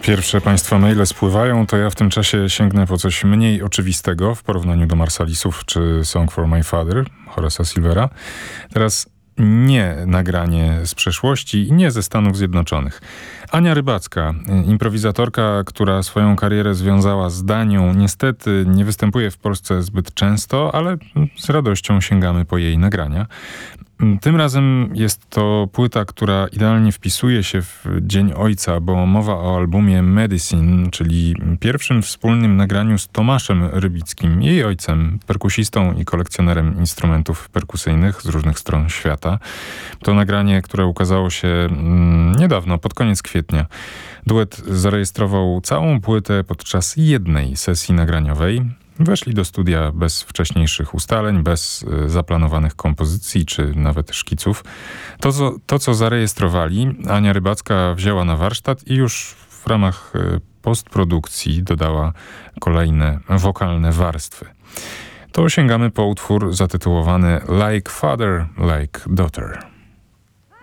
Pierwsze Państwa maile spływają, to ja w tym czasie sięgnę po coś mniej oczywistego w porównaniu do Marsalisów czy Song for My Father Horace'a Silvera. Teraz nie nagranie z przeszłości i nie ze Stanów Zjednoczonych. Ania Rybacka, improwizatorka, która swoją karierę związała z Danią, niestety nie występuje w Polsce zbyt często, ale z radością sięgamy po jej nagrania. Tym razem jest to płyta, która idealnie wpisuje się w Dzień Ojca, bo mowa o albumie Medicine, czyli pierwszym wspólnym nagraniu z Tomaszem Rybickim, jej ojcem, perkusistą i kolekcjonerem instrumentów perkusyjnych z różnych stron świata. To nagranie, które ukazało się niedawno, pod koniec kwietnia. Duet zarejestrował całą płytę podczas jednej sesji nagraniowej. Weszli do studia bez wcześniejszych ustaleń, bez zaplanowanych kompozycji czy nawet szkiców. To, co zarejestrowali, Ania Rybacka wzięła na warsztat i już w ramach postprodukcji dodała kolejne wokalne warstwy. To sięgamy po utwór zatytułowany Like Father, Like Daughter.